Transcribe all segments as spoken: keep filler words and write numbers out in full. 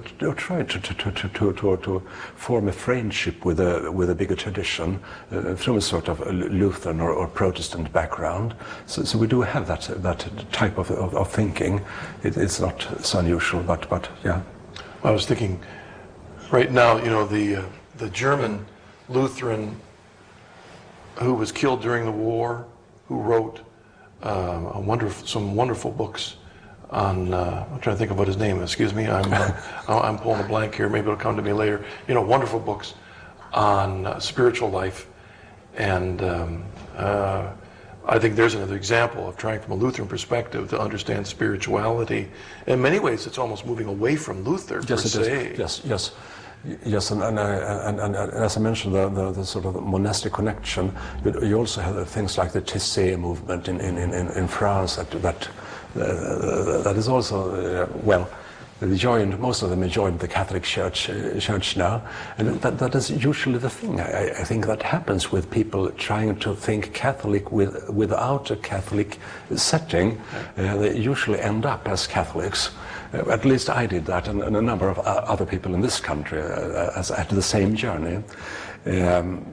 or try to to, to, to, to to form a friendship with a with a bigger tradition uh, through a sort of a Lutheran or, or Protestant background. So, so we do have that that type of of, of thinking. It, it's not so unusual, but but yeah. I was thinking, right now, you know, the uh, the German Lutheran who was killed during the war, who wrote uh, a wonderful, some wonderful books on, uh, I'm trying to think of what his name is, excuse me, I'm, uh, I'm pulling a blank here, maybe it'll come to me later, you know, wonderful books on uh, spiritual life, and um, uh, I think there's another example of trying from a Lutheran perspective to understand spirituality. In many ways, it's almost moving away from Luther, Yes, per it se. is. Yes, yes. Yes, and, and, and, and, and as I mentioned, the, the, the sort of monastic connection, you, you also have things like the Taizé movement in, in, in, in France that, that, uh, that is also, uh, well, they joined, most of them joined the Catholic Church, uh, Church now, and that, that is usually the thing. I, I think that happens with people trying to think Catholic with, without a Catholic setting. Uh, they usually end up as Catholics. Uh, at least I did that, and, and a number of uh, other people in this country uh, as, had the same journey. Um,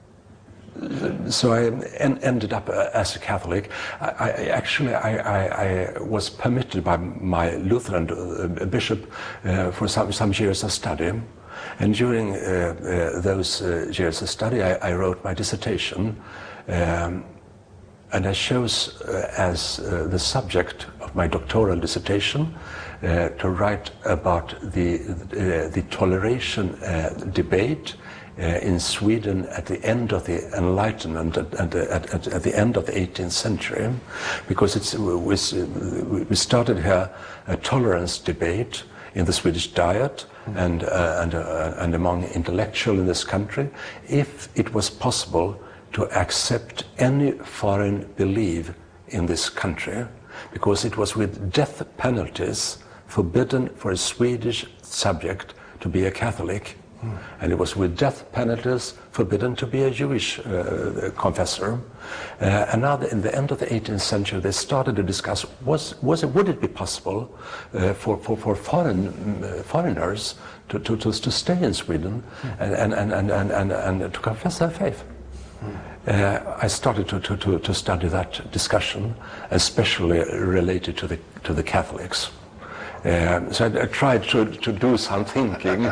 So I en ended up uh, as a Catholic. I, I actually I, I, I was permitted by my Lutheran uh, bishop uh, for some, some years of study, and during uh, uh, those uh, years of study, I, I wrote my dissertation, um, and I chose uh, as uh, the subject of my doctoral dissertation uh, to write about the uh, the toleration uh, debate Uh, in Sweden at the end of the Enlightenment, at, at, at, at the end of the eighteenth century, because it's, we, we started here a tolerance debate in the Swedish Diet and, uh, and, uh, and among intellectuals in this country, if it was possible to accept any foreign belief in this country, because it was with death penalties forbidden for a Swedish subject to be a Catholic. And it was with death penalties forbidden to be a Jewish uh, confessor. Uh, and now, the, in the end of the eighteenth century, they started to discuss: was, was it, would it be possible uh, for, for, for foreign uh, foreigners to, to, to, to stay in Sweden and, and, and, and, and, and, and to confess their faith? Uh, I started to, to, to, to study that discussion, especially related to the to the Catholics. Uh, so I, I tried to, to do some thinking.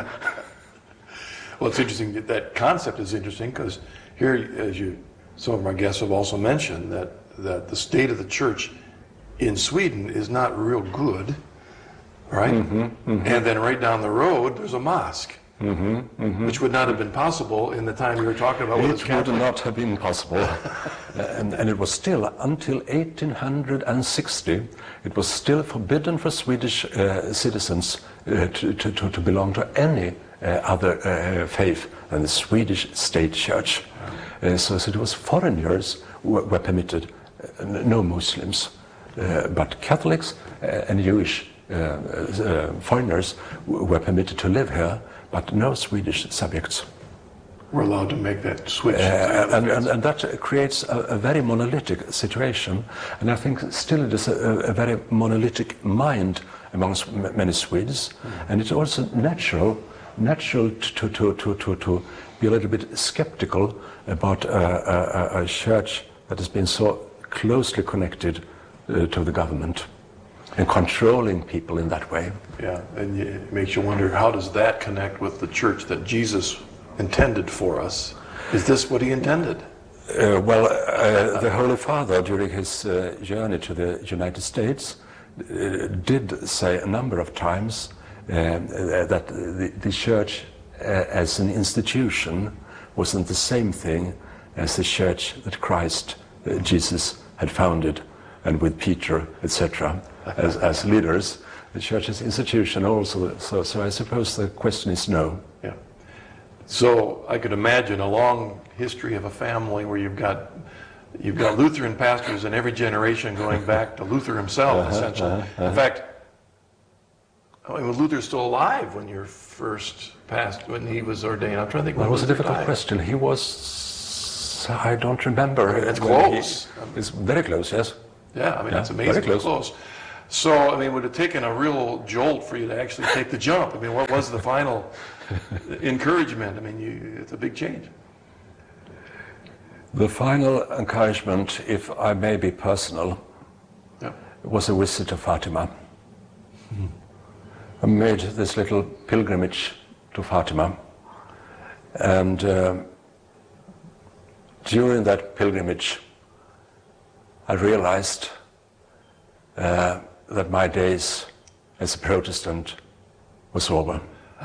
Well, it's interesting that that concept is interesting, because here, as you, some of my guests have also mentioned, that, that the state of the church in Sweden is not real good, right? Mm-hmm, mm-hmm. And then right down the road, there's a mosque, mm-hmm, mm-hmm. which would not have been possible in the time you were talking about. It would not have been possible. and, and it was still, until eighteen sixty, it was still forbidden for Swedish uh, citizens uh, to, to, to, to belong to any Uh, other uh, faith than the Swedish state church. Uh, so, so it was foreigners who were, were permitted, uh, no Muslims, uh, but Catholics uh, and Jewish uh, uh, foreigners were permitted to live here, but no Swedish subjects. We're allowed to make that switch. Uh, and, and, and that creates a, a very monolithic situation, and I think still it is a, a very monolithic mind amongst many Swedes, mm. and it's also natural natural to, to, to, to, to be a little bit skeptical about uh, a, a church that has been so closely connected uh, to the government and controlling people in that way. Yeah, and it makes you wonder, how does that connect with the church that Jesus intended for us? Is this what he intended? Uh, well, uh, the Holy Father, during his uh, journey to the United States, uh, did say a number of times Uh, that the, the church uh, as an institution wasn't the same thing as the church that Christ, uh, Jesus, had founded, and with Peter, et cetera, as, as leaders. The church as institution also, so, so I suppose the question is no. Yeah. So I could imagine a long history of a family where you've got you've got Lutheran pastors in every generation going back to Luther himself, uh-huh, essentially. Uh-huh, uh-huh. In fact, I mean, was Luther still alive when you first passed, when he was ordained? I'm trying to think. That was a difficult died. question. He was, I don't remember. I mean, that's close. He, it's very close, yes. Yeah, I mean, yeah, that's amazing. Very close. close. So, I mean, would it have taken a real jolt for you to actually take the jump? I mean, what was the final encouragement? I mean, you, it's a big change. The final encouragement, if I may be personal, Yeah. was a visit to Fatima. Mm-hmm. I made this little pilgrimage to Fatima, and uh, during that pilgrimage I realized uh, that my days as a Protestant was over.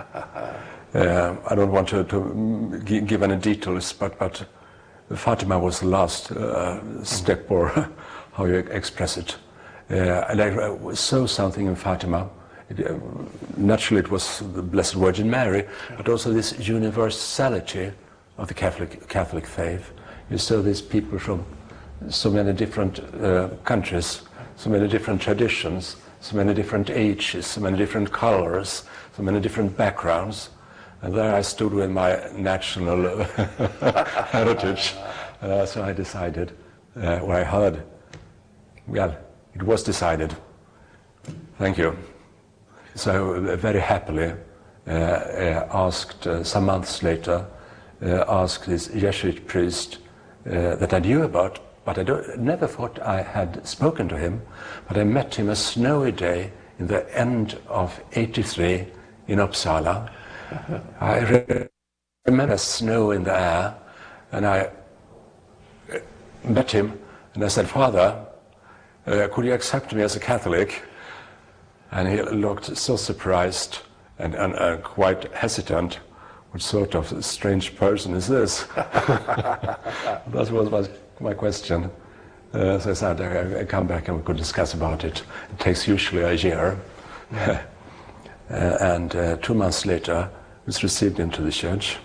uh, I don't want to, to give any details, but, but Fatima was the last uh, step, or how you express it. Uh, and I saw something in Fatima. It, uh, naturally, it was the Blessed Virgin Mary, but also this universality of the Catholic Catholic faith. You saw these people from so many different uh, countries, so many different traditions, so many different ages, so many different colors, so many different backgrounds. And there I stood with my national heritage. Uh, so I decided, uh, or I heard, well, it was decided. Thank you. So uh, very happily uh, uh, asked, uh, some months later, uh, asked this Jesuit priest uh, that I knew about, but I don't, never thought I had spoken to him, but I met him a snowy day in the end of eighty-three in Uppsala. I re- remember snow in the air, and I met him, and I said, "Father, uh, could you accept me as a Catholic?" And he looked so surprised and, and uh, quite hesitant. What sort of strange person is this? That was, was my question. Uh, so I said, I, I come back and we could discuss about it. It takes usually a year. uh, and uh, two months later, I was received into the church.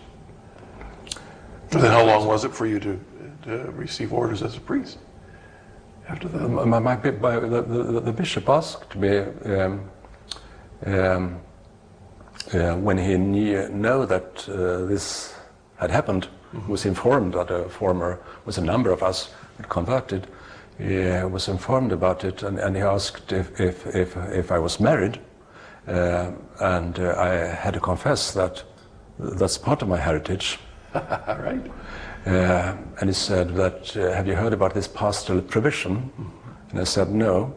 And then how long was it for you to, to receive orders as a priest? After that? My, my, my, the, the, the bishop asked me, um, um, uh, when he knew know that uh, this had happened, mm-hmm. he was informed that a former, was a number of us had converted, he uh, was informed about it, and, and he asked if, if, if, if I was married, uh, and uh, I had to confess that that's part of my heritage. Right. Uh, and he said that, uh, have you heard about this pastoral provision? And I said, no.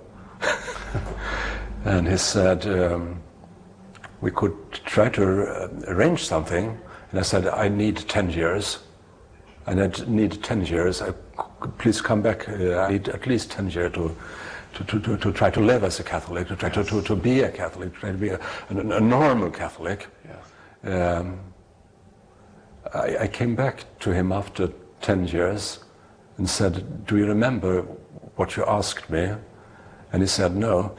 And he said, um, we could try to uh, arrange something. And I said, I need ten years. And I need ten years. I, please come back. Uh, I need at least ten years to, to, to, to, to try to live as a Catholic, to try to, to, to be a Catholic, to try to be a, a, a normal Catholic. Yes. Um, I, I came back to him after ten years and said, do you remember what you asked me? And he said, no.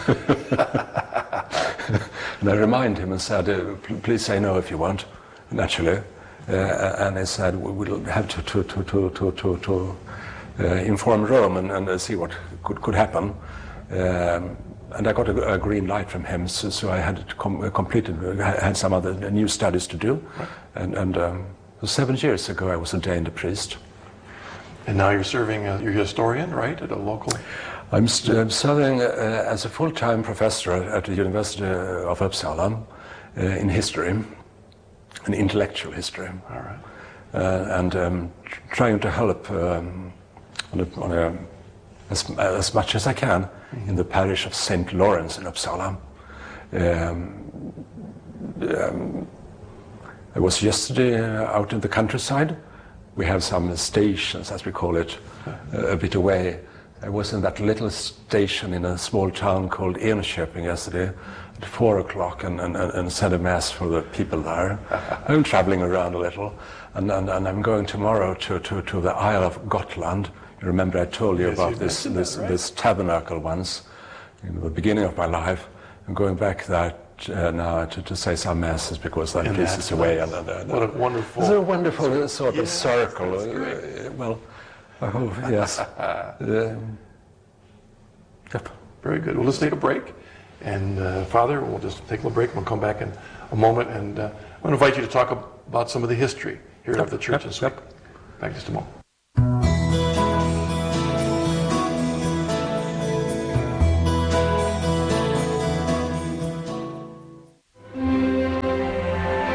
And I reminded him and said, uh, please say no if you want, naturally. Uh, and he said, we'll have to, to, to, to, to, to, to uh, inform Rome and, and uh, see what could, could happen. Um, and I got a, a green light from him, so, so I had to com- completed, I had some other new studies to do. Right. And, and um, seven years ago I was ordained a priest. And now you're serving, uh, you're a historian, right, at a local? I'm, st- I'm serving uh, as a full-time professor at the University of Uppsala uh, in history, in intellectual history. All right. Uh, and um, tr- trying to help um, on a, on a, as, as much as I can mm-hmm. in the parish of Saint Lawrence in Uppsala. Um, um, I was yesterday uh, out in the countryside. We have some stations, as we call it, uh, a bit away. I was in that little station in a small town called Enköping yesterday at four o'clock and, and, and said a mass for the people there. I'm traveling around a little, and, and, and I'm going tomorrow to, to, to the Isle of Gotland. You remember I told you yes, about you this, this, that, right? this tabernacle once in the beginning of my life. I'm going back there uh, now to, to say some masses because that And piece is away. And, and, and, what a wonderful... It's a wonderful sort of yes, circle. that's great. Uh, well, I hope, yes. um, yep. Very good. Well, let's take a break. And uh, Father, we'll just take a little break. We'll come back in a moment. And uh, I want to invite you to talk about some of the history here Yep, of the church yep, this week. yep. Back in just a moment.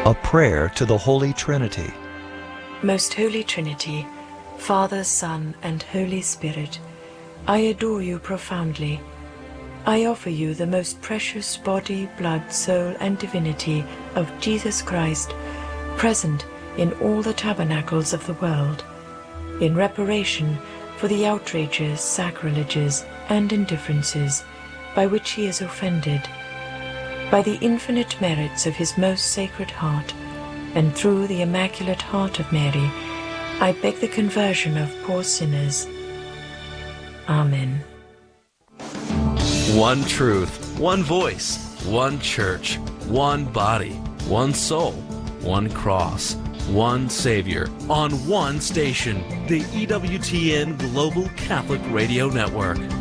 A prayer to the Holy Trinity. Most Holy Trinity, Father, Son, and Holy Spirit, I adore you profoundly. I offer you the most precious body, blood, soul, and divinity of Jesus Christ, present in all the tabernacles of the world, in reparation for the outrages, sacrileges, and indifferences by which he is offended, by the infinite merits of his most sacred heart, and through the Immaculate Heart of Mary, I beg the conversion of poor sinners. Amen. One truth, one voice, one church, one body, one soul, one cross, one Savior, on one station, the E W T N Global Catholic Radio Network.